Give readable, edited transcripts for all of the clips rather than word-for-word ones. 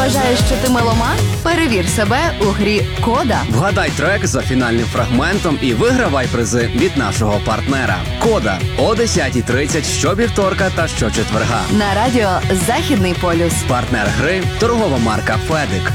Вважаєш, що ти меломан? Перевір себе у грі «Кода». Вгадай трек за фінальним фрагментом і вигравай призи від нашого партнера. «Кода» о 10:30 щовівторка та щочетверга. На радіо «Західний полюс». Партнер гри – торгова марка «Федик».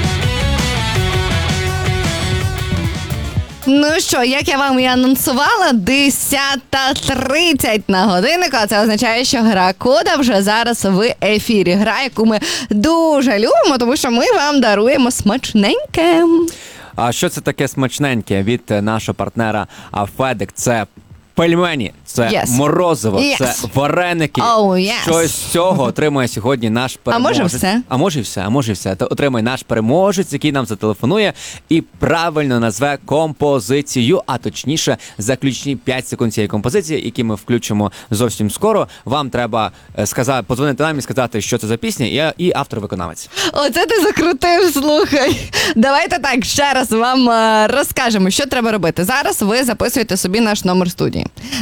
Ну що, як я вам і анонсувала, 10:30 на годиннику, а це означає, що гра «Кода» вже зараз в ефірі. Гра, яку ми дуже любимо, тому що ми вам даруємо смачненьке. А що це таке смачненьке від нашого партнера Федик? Це пельмені, це морозиво, це вареники. Щось з цього отримує сьогодні наш переможець. А може все? А може все. То отримує наш переможець, який нам зателефонує і правильно назве композицію, а точніше заключні 5 секунд цієї композиції, які ми включимо зовсім скоро. Вам треба подзвонити нам і сказати, що це за пісня, і автор-виконавець. Оце ти закрутив, слухай. Давайте так, ще раз вам розкажемо, що треба робити. Зараз ви записуєте собі наш номер студії.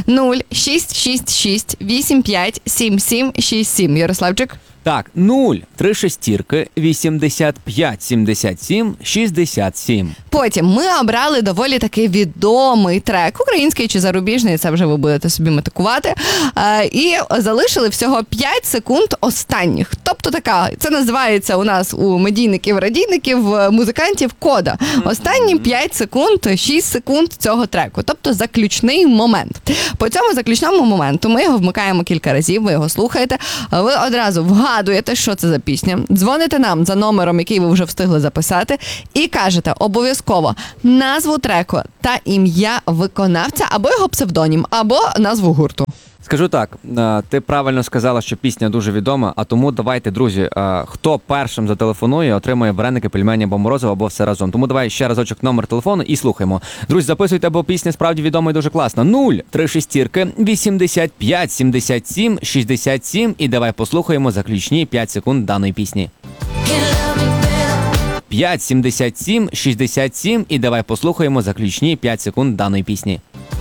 0666 85 77 67. Ярославчик? Так, 036 85 77 67. Потім ми обрали доволі такий відомий трек, український чи зарубіжний, це вже ви будете собі метикувати, і залишили всього 5 секунд останніх. Тобто така, це називається у нас у медійників, радійників, музикантів кода. Останні 5 секунд, 6 секунд цього треку, тобто заключний момент. По цьому заключному моменту ми його вмикаємо кілька разів, ви його слухаєте, ви одразу вгадуєте, що це за пісня, дзвоните нам за номером, який ви вже встигли записати, і кажете обов'язково назву треку та ім'я виконавця, або його псевдонім, або назву гурту. Скажу так, ти правильно сказала, що пісня дуже відома, а тому давайте, друзі, хто першим зателефонує, отримує вареники, пельмені або морозиво, або все разом. Тому давай ще разочок номер телефону і слухаємо. Друзі, записуйте, бо пісня справді відома і дуже класна. 036 85 77 67 і давай послухаємо заключні 5 секунд даної пісні. 5, 77, 67 і давай послухаємо заключні 5 секунд даної пісні.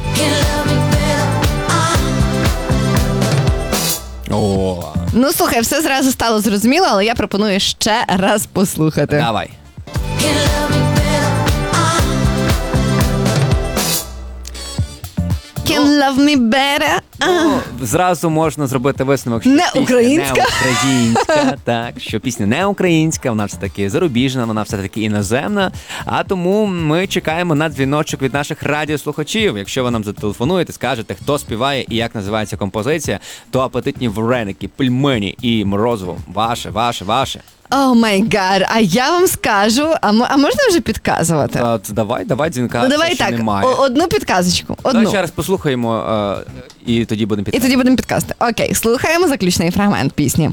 О. Ну, слухай, все зразу стало зрозуміло, але я пропоную ще раз послухати. Давай. Can love me better. Ну, зразу можна зробити висновок, що Не пісня українська. не українська, так, що пісня не українська, вона все-таки зарубіжна, вона все-таки іноземна, а тому ми чекаємо на дзвіночок від наших радіослухачів. Якщо ви нам зателефонуєте, скажете, хто співає і як називається композиція, то апетитні вареники, пельмені і морозиво ваше. О май гад, а я вам скажу, а можна вже підказувати? Давай дзвінка, Ну давай ще так, немає. одну підказочку, одну. Давай ще раз послухаємо, і тоді будемо І підказувати. тоді будемо підказувати. Окей, слухаємо заключний фрагмент пісні.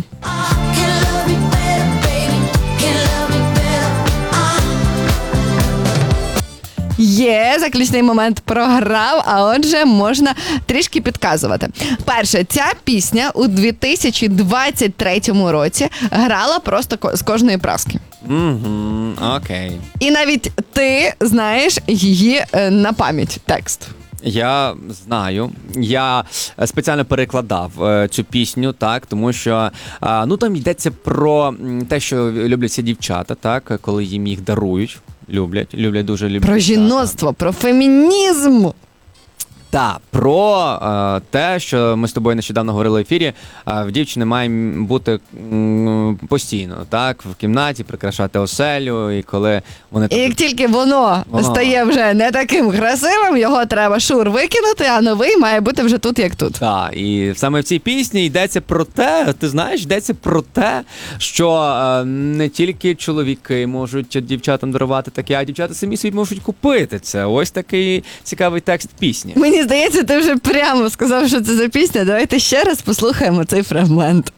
Є, заключний момент програв, а отже, можна трішки підказувати. Перше, ця пісня у 2023 році грала просто з кожної праски. Окей. І навіть ти знаєш її на пам'ять, текст. Я знаю. Я спеціально перекладав цю пісню, так, тому що там йдеться про те, що люблять всі дівчата, так, коли їх дарують. Люблять дуже люблять. Про жіноцтво, про фемінізм. Так, про те, що ми з тобою нещодавно говорили в ефірі, в дівчини має бути постійно, так, в кімнаті, прикрашати оселю, і коли вони... І як тільки воно стає вже не таким красивим, його треба викинути, а новий має бути вже тут, як тут. Так, і саме в цій пісні йдеться про те, ти знаєш, йдеться про те, що не тільки чоловіки можуть дівчатам дарувати таке, а дівчата самі собі можуть купити це. Ось такий цікавий текст пісні. Мені здається, ти вже прямо сказав, що це за пісня. Давайте ще раз послухаємо цей фрагмент.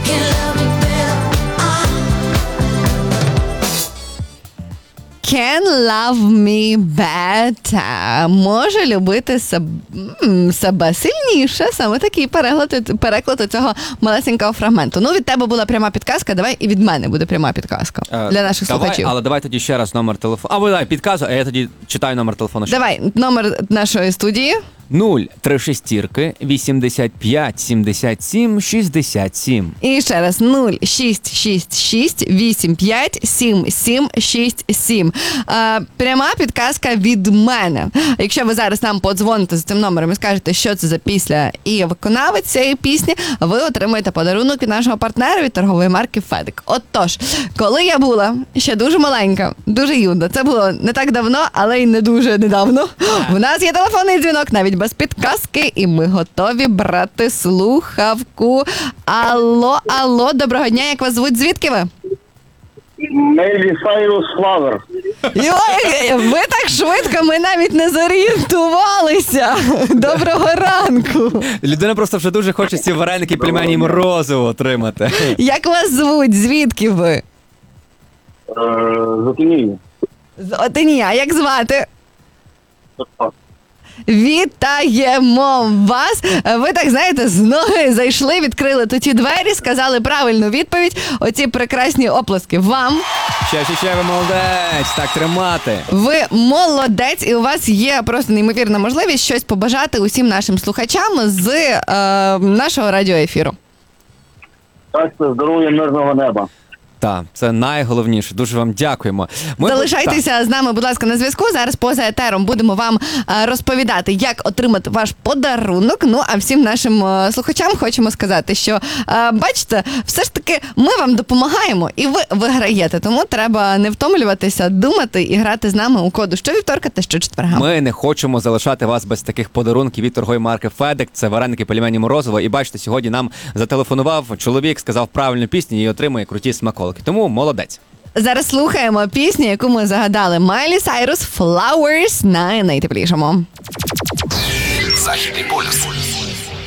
Can love me better. Може любити себе сильніше. Саме такий переклад цього малесенького фрагменту. Ну, від тебе була пряма підказка, давай і від мене буде пряма підказка для наших слухачів. Але давай тоді ще раз номер телефону. Або давай підказу, а я тоді читаю номер телефону. Давай, номер нашої студії. 036 85 77 67. І ще раз 0666 85 77 67. Пряма підказка від мене. Якщо ви зараз нам подзвоните з цим номером і скажете, що це за пісня і виконавець цієї пісні, ви отримаєте подарунок від нашого партнера від торгової марки Федик. Отож, коли я була ще дуже маленька, дуже юна, це було не так давно, але й не дуже недавно, в нас є телефонний дзвінок, навіть без підказки, і ми готові брати слухавку. Алло, доброго дня, як вас звуть, звідки ви? Мейлі Сайрус Флавер. Йой, ви так швидко, ми навіть не зорієнтувалися. Доброго ранку. Людина просто вже дуже хоче ці вареники, пельмені і морозиво отримати. Як вас звуть, звідки ви? Затинію. З Отині, а як звати? Вітаємо вас! Ви так, знаєте, з ноги зайшли, відкрили тут ті двері, сказали правильну відповідь. Оці прекрасні оплески вам. Ще, ви молодець, так тримати. Ви молодець, і у вас є просто неймовірна можливість щось побажати усім нашим слухачам з нашого радіоефіру. Щастя, здоров'я, мирного неба. Так, це найголовніше. Дуже вам дякуємо. Залишайтеся з нами, будь ласка, на зв'язку. Зараз поза етером будемо вам розповідати, як отримати ваш подарунок. Ну, а всім нашим слухачам хочемо сказати, що, бачите, все ж таки ми вам допомагаємо і ви виграєте. Тому треба не втомлюватися, думати і грати з нами у коду щовівторка та щочетверга. Ми не хочемо залишати вас без таких подарунків від торгової марки Федик. Це вареники, пельмені, морозиво. І бачите, сьогодні нам зателефонував чоловік, сказав правильну пісню і отримує круті смаколики. Тому молодець. Зараз слухаємо пісню, яку ми загадали. Майлі Сайрус «Flowers» на найтеплішому. Західний полюс.